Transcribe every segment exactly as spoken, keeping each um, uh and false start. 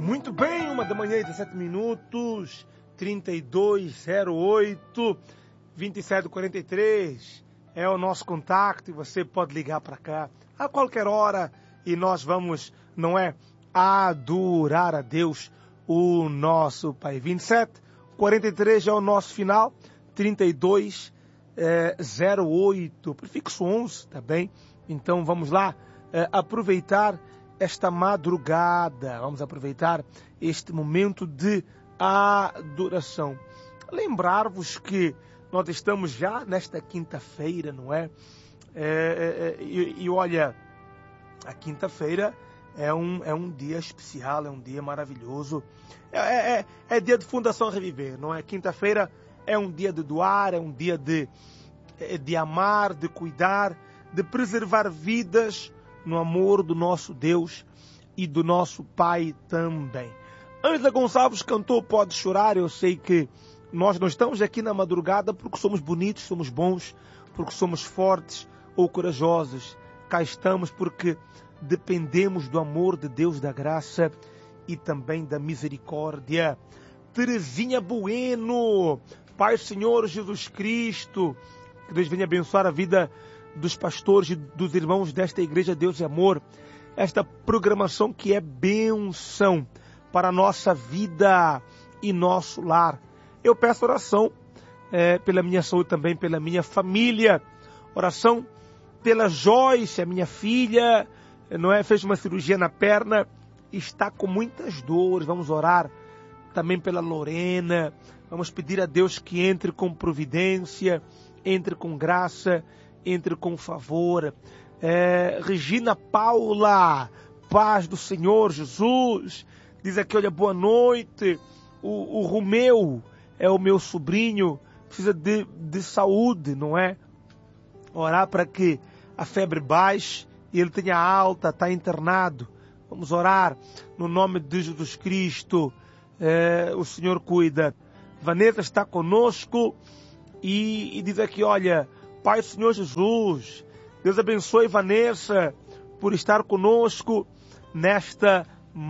Muito bem, uma da manhã e dezessete minutos, trinta e dois zero oito, vinte e sete quarenta e três é o nosso contacto e você pode ligar para cá a qualquer hora e nós vamos, não é, adorar a Deus, o nosso Pai. vinte e sete quarenta e três é o nosso final, trinta e dois zero oito, prefixo onze, tá bem? Então vamos lá é, aproveitar esta madrugada, vamos aproveitar este momento de adoração. Lembrar-vos que nós estamos já nesta quinta-feira, não é? é, é e, e olha, a quinta-feira é um, é um dia especial, é um dia maravilhoso. É, é, é dia de Fundação Reviver, não é? Quinta-feira é um dia de doar, é um dia de, de amar, de cuidar, de preservar vidas no amor do nosso Deus e do nosso Pai também. Ângela Gonçalves cantou Pode Chorar. Eu sei que nós não estamos aqui na madrugada porque somos bonitos, somos bons, porque somos fortes ou corajosos. Cá estamos porque dependemos do amor de Deus, da graça e também da misericórdia. Terezinha Bueno, Pai Senhor Jesus Cristo, que Deus venha abençoar a vida dos pastores e dos irmãos desta igreja Deus e Amor, esta programação que é bênção para a nossa vida e nosso lar. Eu peço oração é, pela minha saúde também, pela minha família, oração pela Joyce, a minha filha, não é? Fez uma cirurgia na perna, está com muitas dores, vamos orar também pela Lorena, vamos pedir a Deus que entre com providência, entre com graça, entre com favor. É, Regina Paula, paz do Senhor Jesus, diz aqui, olha, boa noite, o, o Romeu é o meu sobrinho, precisa de, de saúde, não é? Orar para que a febre baixe e ele tenha alta, está internado. Vamos orar no nome de Jesus Cristo, é, o Senhor cuida. Vanessa está conosco e, e diz aqui, olha, Pai do Senhor Jesus, Deus abençoe Vanessa por estar conosco nesta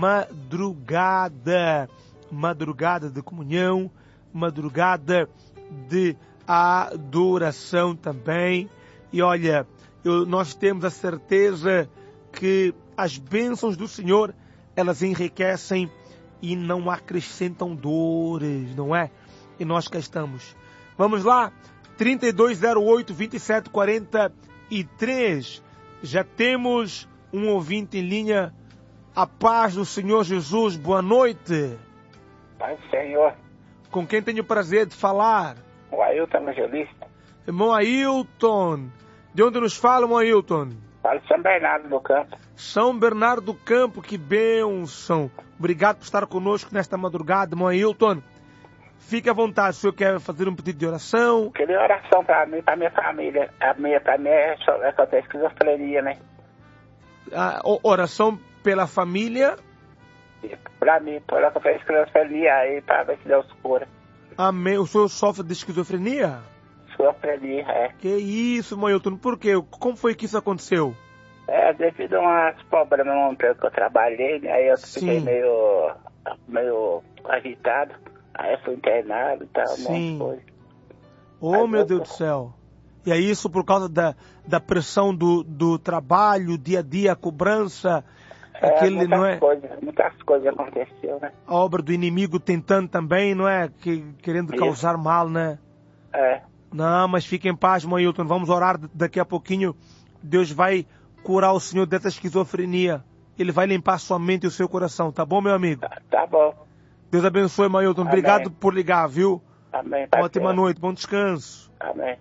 madrugada, madrugada de comunhão, madrugada de adoração também. E olha, eu, nós temos a certeza que as bênçãos do Senhor, elas enriquecem e não acrescentam dores, não é? E nós cá estamos. Vamos lá? trinta e dois zero oito, vinte e sete quarenta e três. Já temos um ouvinte em linha. A paz do Senhor Jesus. Boa noite. Paz do Senhor. Com quem tenho o prazer de falar? O Ailton Evangelista. Irmão Ailton. De onde nos fala, irmão Ailton? Falo de São Bernardo do Campo. São Bernardo do Campo, que bênção. Obrigado por estar conosco nesta madrugada, irmão Ailton. Fique à vontade, o senhor quer fazer um pedido de oração? Queria oração para mim, para minha família. A minha, para mim é só é que eu tenho esquizofrenia, né? A oração pela família? Para mim, para que eu tenho esquizofrenia aí, para ver se Deus cura. Amém. O senhor sofre de esquizofrenia? Esquizofrenia, é. Que isso, irmão Ailton? Por quê? Como foi que isso aconteceu? É, devido a uns problemas no emprego que eu trabalhei, né? Aí eu fiquei Sim. meio, meio agitado. Aí eu fui internado e tal, um monte Sim. de coisa. Oh, Aí meu eu- Deus do céu. E é isso por causa da, da pressão do, do trabalho, dia a dia, a cobrança, É, aquele, muitas não é? coisas, muitas coisas aconteceram, né? A obra do inimigo tentando também, não é? Que, querendo Isso. causar mal, né? É, Não, mas fique em paz, irmão Ailton. Vamos orar daqui a pouquinho. Deus vai curar o senhor dessa esquizofrenia. Ele vai limpar sua mente e o seu coração, tá bom, meu amigo? tá, tá bom. Deus abençoe, irmão Ailton. Amém. Obrigado por ligar, viu? Amém. Pai Ótima Deus. noite, bom descanso. Amém.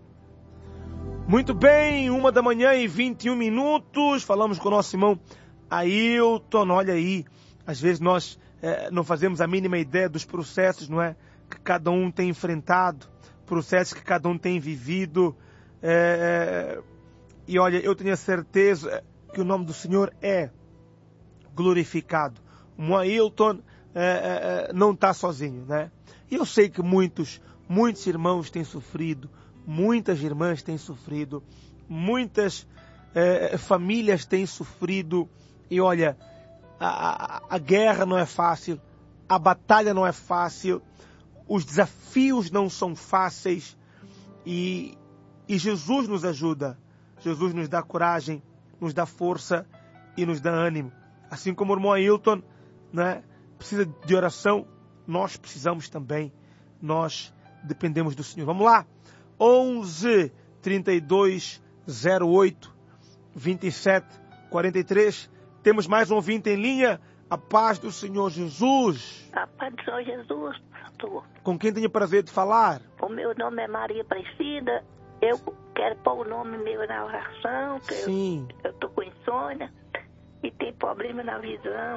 Muito bem, uma da manhã e vinte e um minutos. Falamos com o nosso irmão Ailton. Olha aí, às vezes nós é, não fazemos a mínima ideia dos processos, não é? Que cada um tem enfrentado, processos que cada um tem vivido. É, e olha, eu tenho a certeza que o nome do Senhor é glorificado. O Ailton é, é, não está sozinho, né? E eu sei que muitos, muitos irmãos têm sofrido, muitas irmãs têm sofrido, muitas é, famílias têm sofrido. E olha, a, a, a guerra não é fácil, a batalha não é fácil, os desafios não são fáceis e, e Jesus nos ajuda. Jesus nos dá coragem, nos dá força e nos dá ânimo. Assim como o irmão Ailton, né, precisa de oração, nós precisamos também. Nós dependemos do Senhor. Vamos lá. onze, trinta e dois, zero oito, vinte e sete, quarenta e três. Temos mais um ouvinte em linha. A paz do Senhor Jesus. A paz do Senhor Jesus, pastor. Com quem tenho o prazer de falar? O meu nome é Maria Aparecida. Eu quero pôr o nome meu na oração, que Sim. eu estou com insônia e tem problema na visão.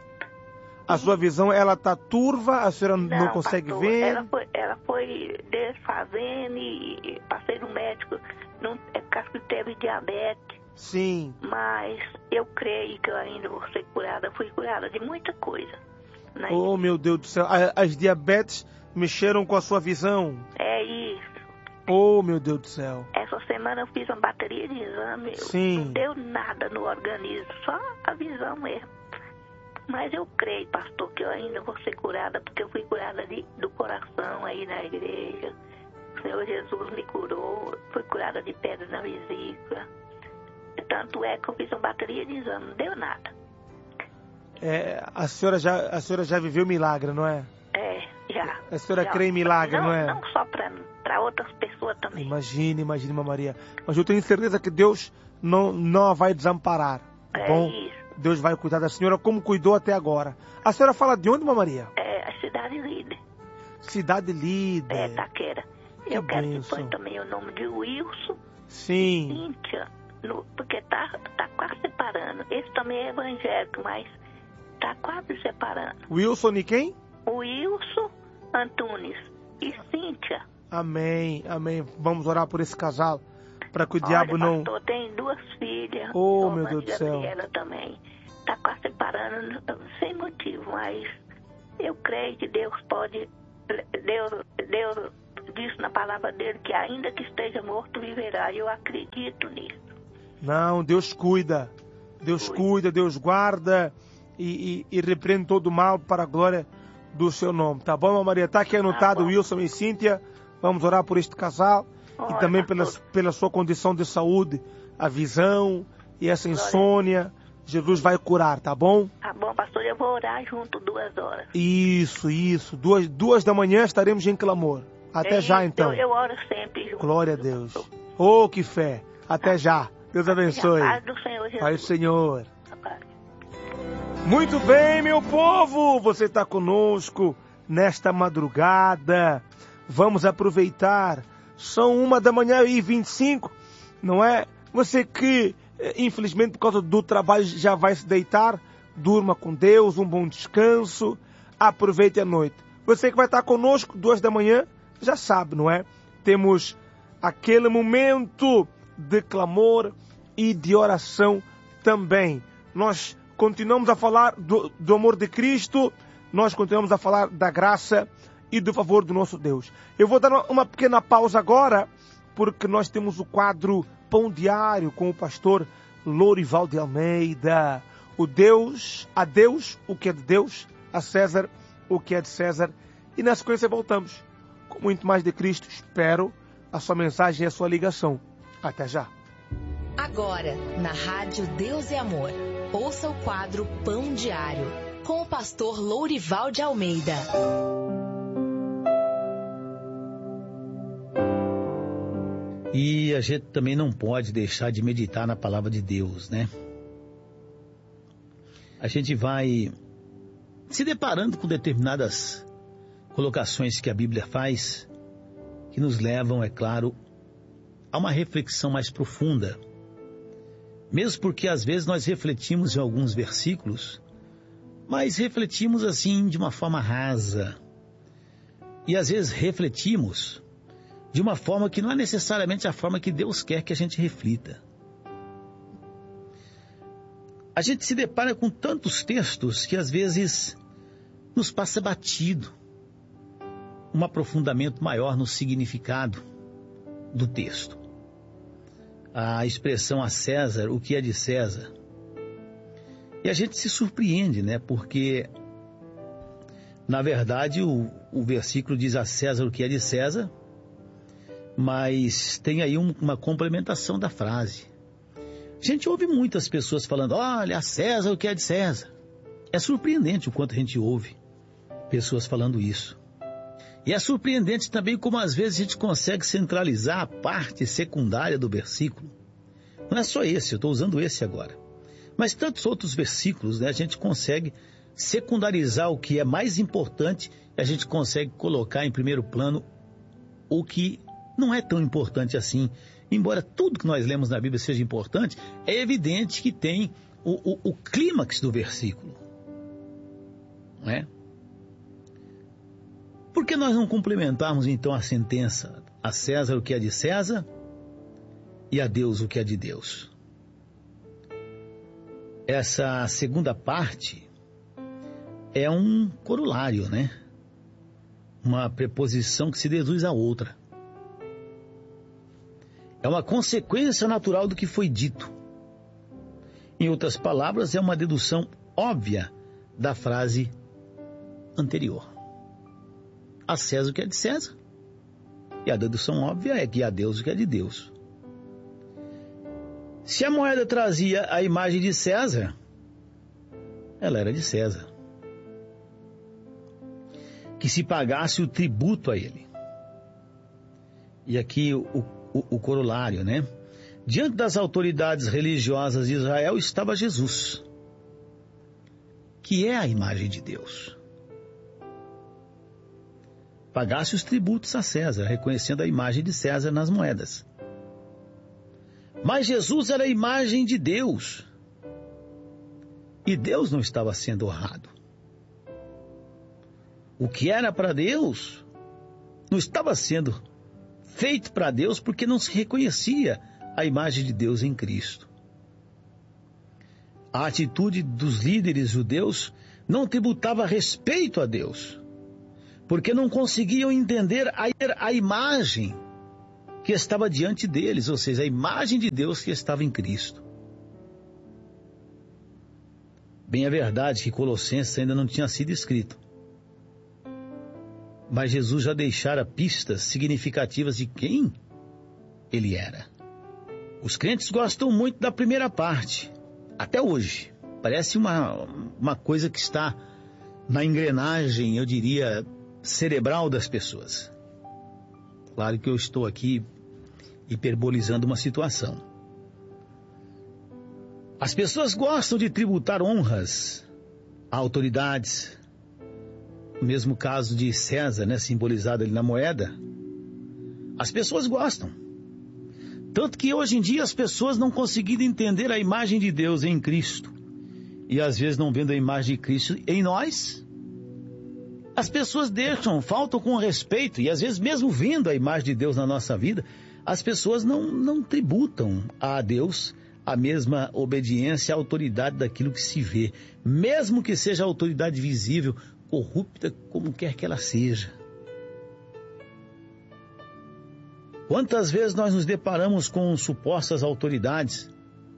A sua visão, ela está turva, a senhora não, não consegue pastor, ver? Ela foi, ela foi desfazendo e passei no médico, não, é por causa que teve diabetes. Sim. Mas eu creio que eu ainda vou ser curada. Fui curada de muita coisa. Né? Oh, meu Deus do céu. As diabetes mexeram com a sua visão? É isso. Oh, meu Deus do céu. Essa semana eu fiz uma bateria de exame. Sim. Não deu nada no organismo, só a visão mesmo. Mas eu creio, pastor, que eu ainda vou ser curada, porque eu fui curada de, do coração aí na igreja. O Senhor Jesus me curou. Fui curada de pedra na vesícula. Tanto é que eu fiz uma bateria de exame, não deu nada. É, a, senhora já, a senhora já viveu milagre, não é? É, já. A senhora já. crê em milagre, não, não é? Não só para outras pessoas também. Imagine, imagine, Irmã Maria. Mas eu tenho certeza que Deus não, não a vai desamparar. Tá É bom? isso. Deus vai cuidar da senhora como cuidou até agora. A senhora fala de onde, Irmã Maria? É a cidade líder. Cidade Líder. É, Taquera. Que Eu quero bênção. que põe também o nome de Wilson. Sim. Cíntia, no, porque tá, tá quase separando. Esse também é evangélico, mas tá quase separando. Wilson e quem? O Wilson Antunes e Cíntia. Amém, amém. Vamos orar por esse casal, para que o Olha, diabo não... pastor, tem duas filhas. Oh, Romana meu Deus do e céu. Gabriela também. Tá quase separando sem motivo, mas eu creio que Deus pode... Deus, Deus disse na palavra dele que ainda que esteja morto, viverá. E eu acredito nisso. Não, Deus cuida. Deus Cuida. cuida, Deus guarda e, e, e repreende todo o mal para a glória do seu nome. Tá bom, Irmã Maria? Está aqui anotado, bom. Wilson e Cíntia. Vamos orar por este casal e Ora, também pela, pastor. pela sua condição de saúde, a visão e essa insônia. Jesus vai curar, tá bom? Tá bom, pastor, eu vou orar junto duas horas. Isso, isso. Duas, duas da manhã estaremos em clamor. Até É já, isso, então. Eu, eu oro sempre junto. Glória a Deus. Oh, que fé. Até já. Deus abençoe. A paz do Senhor Jesus. Pai, Senhor. A paz. Muito bem, meu povo. Você está conosco nesta madrugada. Vamos aproveitar. São uma da manhã e vinte e cinco, não é? Você que, infelizmente, por causa do trabalho, já vai se deitar. Durma com Deus, um bom descanso. Aproveite a noite. Você que vai estar conosco duas da manhã, já sabe, não é? Temos aquele momento de clamor e de oração também. Nós continuamos a falar do, do amor de Cristo, nós continuamos a falar da graça e do favor do nosso Deus. Eu vou dar uma pequena pausa agora, porque nós temos o quadro Pão Diário com o pastor Lourival de Almeida. O Deus, a Deus, o que é de Deus, a César, o que é de César. E na sequência voltamos com muito mais de Cristo. Espero a sua mensagem e a sua ligação. Até já. Agora, na Rádio Deus é Amor, ouça o quadro Pão Diário, com o pastor Lourival de Almeida. E a gente também não pode deixar de meditar na palavra de Deus, né? A gente vai se deparando com determinadas colocações que a Bíblia faz, que nos levam, é claro, a uma reflexão mais profunda. Mesmo porque às vezes nós refletimos em alguns versículos, mas refletimos assim de uma forma rasa. E às vezes refletimos de uma forma que não é necessariamente a forma que Deus quer que a gente reflita. A gente se depara com tantos textos que às vezes nos passa batido um aprofundamento maior no significado do texto. A expressão a César, o que é de César. E a gente se surpreende, né? Porque, na verdade, o, o versículo diz a César o que é de César, mas tem aí um, uma complementação da frase. A gente ouve muitas pessoas falando, olha, a César o que é de César. É surpreendente o quanto a gente ouve pessoas falando isso. E é surpreendente também como às vezes a gente consegue centralizar a parte secundária do versículo. Não é só esse, eu estou usando esse agora. Mas tantos outros versículos, né, a gente consegue secundarizar o que é mais importante e a gente consegue colocar em primeiro plano o que não é tão importante assim. Embora tudo que nós lemos na Bíblia seja importante, é evidente que tem o, o, o clímax do versículo. Não é? Por que nós não complementarmos então a sentença? A César o que é de César e a Deus o que é de Deus. Essa segunda parte é um corolário, né? Uma preposição que se deduz à outra. É uma consequência natural do que foi dito. Em outras palavras, é uma dedução óbvia da frase anterior. A César o que é de César. E a dedução óbvia é que a Deus o que é de Deus. Se a moeda trazia a imagem de César, ela era de César. Que se pagasse o tributo a ele. E aqui o, o, o corolário, né? Diante das autoridades religiosas de Israel estava Jesus, que é a imagem de Deus. Pagasse os tributos a César, reconhecendo a imagem de César nas moedas. Mas Jesus era a imagem de Deus. E Deus não estava sendo honrado. O que era para Deus não estava sendo feito para Deus porque não se reconhecia a imagem de Deus em Cristo. A atitude dos líderes judeus não tributava respeito a Deus, porque não conseguiam entender a, a imagem que estava diante deles, ou seja, a imagem de Deus que estava em Cristo. Bem é verdade que Colossenses ainda não tinha sido escrito, mas Jesus já deixara pistas significativas de quem ele era. Os crentes gostam muito da primeira parte, até hoje. Parece uma, uma coisa que está na engrenagem, eu diria, cerebral das pessoas. Claro que eu estou aqui hiperbolizando uma situação. As pessoas gostam de tributar honras a autoridades. No mesmo caso de César, né, simbolizado ali na moeda. As pessoas gostam. Tanto que hoje em dia as pessoas não conseguindo entender a imagem de Deus em Cristo. E às vezes não vendo a imagem de Cristo em nós. As pessoas deixam, faltam com respeito. E às vezes mesmo vendo a imagem de Deus na nossa vida, as pessoas não, não tributam a Deus a mesma obediência, a autoridade daquilo que se vê. Mesmo que seja a autoridade visível, corrupta como quer que ela seja. Quantas vezes nós nos deparamos com supostas autoridades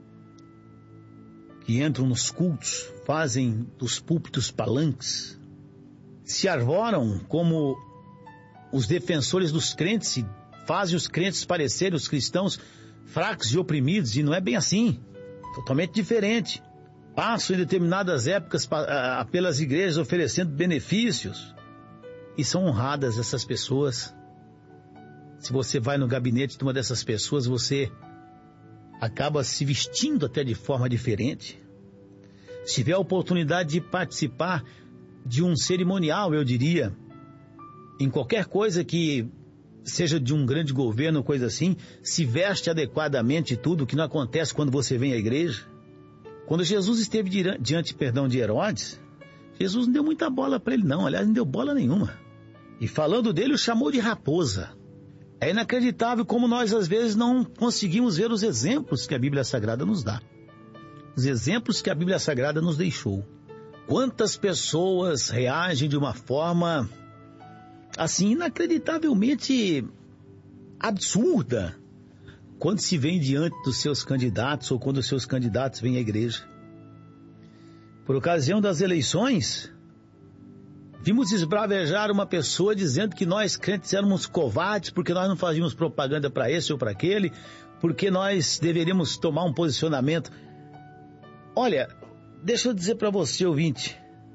que entram nos cultos, fazem dos púlpitos palanques, se arvoram como os defensores dos crentes e fazem os crentes parecerem os cristãos fracos e oprimidos, e não é bem assim, totalmente diferente. Passam em determinadas épocas pelas igrejas oferecendo benefícios e são honradas essas pessoas. Se você vai no gabinete de uma dessas pessoas, você acaba se vestindo até de forma diferente. Se tiver a oportunidade de participar de um cerimonial, eu diria, em qualquer coisa que seja de um grande governo, coisa assim, se veste adequadamente tudo, que não acontece quando você vem à igreja. Quando Jesus esteve diante, perdão, de Herodes, Jesus não deu muita bola para ele não, aliás, não deu bola nenhuma. E falando dele, o chamou de raposa. É inacreditável como nós às vezes não conseguimos ver os exemplos que a Bíblia Sagrada nos dá. Os exemplos que a Bíblia Sagrada nos deixou. Quantas pessoas reagem de uma forma, assim, inacreditavelmente absurda, quando se vem diante dos seus candidatos ou quando os seus candidatos vêm à igreja. Por ocasião das eleições, vimos esbravejar uma pessoa dizendo que nós crentes éramos covardes porque nós não fazíamos propaganda para esse ou para aquele, porque nós deveríamos tomar um posicionamento. Olha, deixa eu dizer para você, ouvinte,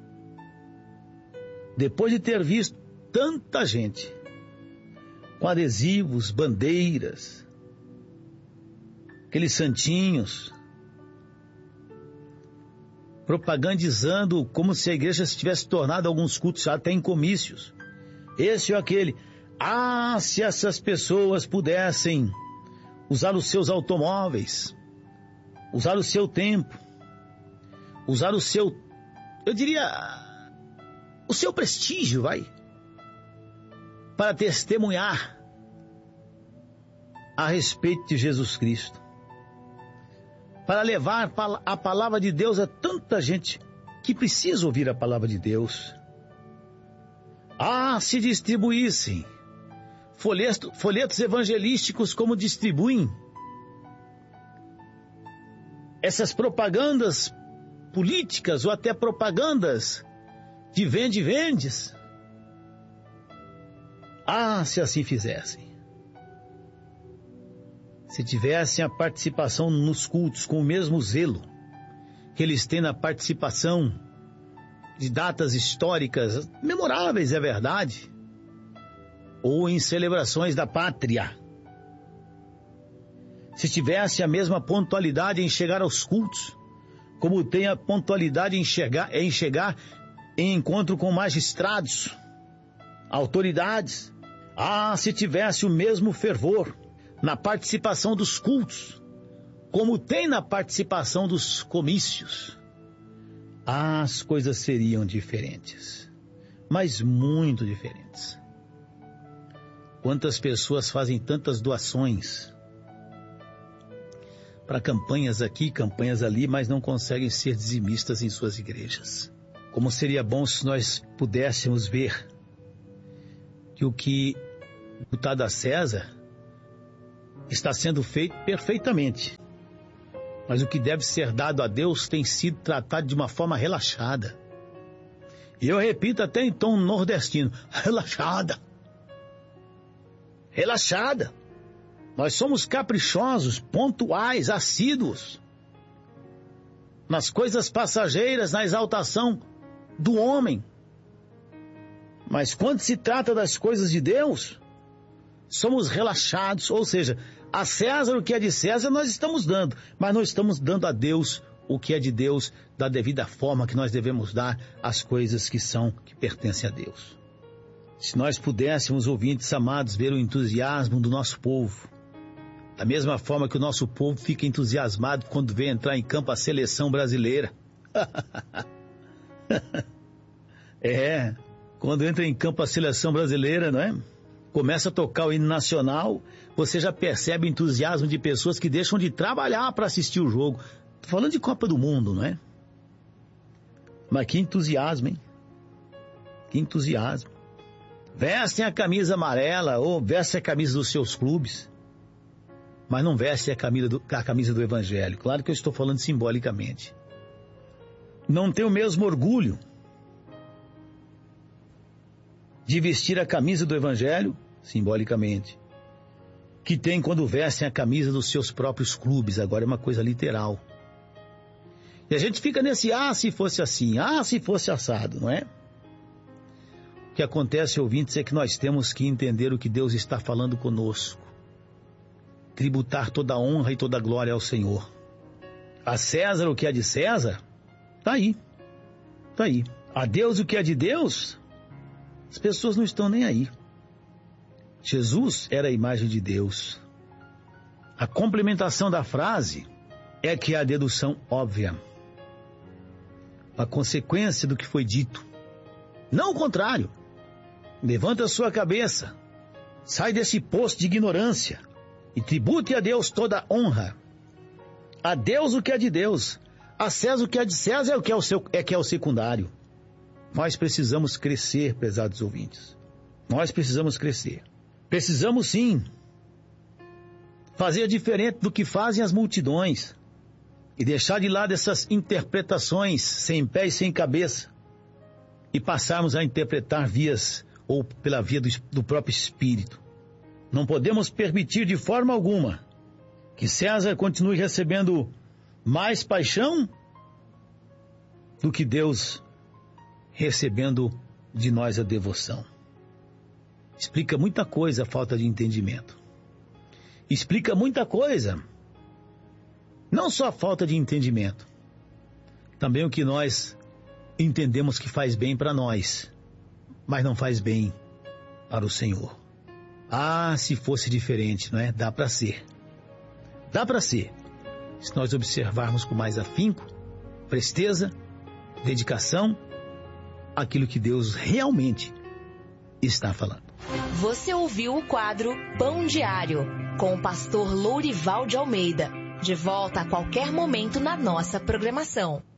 depois de ter visto tanta gente com adesivos, bandeiras, aqueles santinhos, propagandizando como se a igreja se tivesse tornado alguns cultos até em comícios, esse ou aquele. Ah, se essas pessoas pudessem usar os seus automóveis, usar o seu tempo, usar o seu, eu diria, o seu prestígio, vai, para testemunhar a respeito de Jesus Cristo, para levar a palavra de Deus a tanta gente que precisa ouvir a palavra de Deus. Ah, se distribuíssem folhetos, folhetos evangelísticos como distribuem essas propagandas políticas ou até propagandas de vende-vendes. Ah, se assim fizessem. Se tivessem a participação nos cultos com o mesmo zelo que eles têm na participação de datas históricas memoráveis, é verdade, ou em celebrações da pátria. Se tivesse a mesma pontualidade em chegar aos cultos, como tem a pontualidade em chegar, em chegar em encontro com magistrados, autoridades. Ah, se tivesse o mesmo fervor na participação dos cultos, como tem na participação dos comícios, as coisas seriam diferentes, mas muito diferentes. Quantas pessoas fazem tantas doações para campanhas aqui, campanhas ali, mas não conseguem ser dizimistas em suas igrejas. Como seria bom se nós pudéssemos ver que o que é dado a César está sendo feito perfeitamente, mas o que deve ser dado a Deus tem sido tratado de uma forma relaxada. E eu repito até em tom nordestino, relaxada. Relaxada. Nós somos caprichosos, pontuais, assíduos nas coisas passageiras, na exaltação do homem. Mas quando se trata das coisas de Deus, somos relaxados, ou seja, a César o que é de César nós estamos dando, mas não estamos dando a Deus o que é de Deus da devida forma que nós devemos dar às coisas que são, que pertencem a Deus. Se nós pudéssemos, ouvintes amados, ver o entusiasmo do nosso povo, da mesma forma que o nosso povo fica entusiasmado quando vê entrar em campo a seleção brasileira. É, quando entra em campo a seleção brasileira, não é? Começa a tocar o hino nacional, você já percebe o entusiasmo de pessoas que deixam de trabalhar para assistir o jogo. Tô falando de Copa do Mundo, não é? Mas que entusiasmo, hein? Que entusiasmo. Vestem a camisa amarela ou vestem a camisa dos seus clubes, mas não vestem a camisa do, a camisa do Evangelho. Claro que eu estou falando simbolicamente. Não tem o mesmo orgulho de vestir a camisa do Evangelho, simbolicamente, que tem quando vestem a camisa dos seus próprios clubes. Agora é uma coisa literal. E a gente fica nesse, ah, se fosse assim, ah, se fosse assado, não é? O que acontece, ouvintes, é que nós temos que entender o que Deus está falando conosco. Tributar toda a honra e toda a glória ao Senhor. A César o que é de César, tá aí. Tá aí. A Deus o que é de Deus, as pessoas não estão nem aí. Jesus era a imagem de Deus. A complementação da frase é que é a dedução óbvia, a consequência do que foi dito. Não o contrário. Levanta a sua cabeça, sai desse poço de ignorância e tribute a Deus toda a honra. A Deus o que é de Deus, a César o que é de César é o que é o, seu, é que é o secundário. Nós precisamos crescer, prezados ouvintes. Nós precisamos crescer. Precisamos sim fazer diferente do que fazem as multidões. e deixar de lado essas interpretações sem pé e sem cabeça e passarmos a interpretar vias ou pela via do, do próprio Espírito. Não podemos permitir de forma alguma que César continue recebendo mais paixão do que Deus recebendo de nós a devoção. Explica muita coisa a falta de entendimento. Explica muita coisa, não só a falta de entendimento, também o que nós entendemos que faz bem para nós, mas não faz bem para o Senhor. Ah, se fosse diferente, não é? Dá para ser. Dá para ser. Se nós observarmos com mais afinco, presteza, dedicação, aquilo que Deus realmente está falando. Você ouviu o quadro Pão Diário, com o pastor Lourival de Almeida. De volta a qualquer momento na nossa programação.